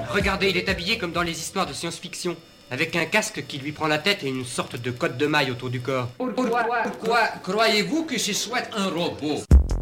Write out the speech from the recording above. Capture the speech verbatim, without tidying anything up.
Regardez, il est habillé comme dans les histoires de science-fiction, avec un casque qui lui prend la tête et une sorte de cotte de maille autour du corps. Pourquoi, pourquoi croyez-vous que ce soit un robot?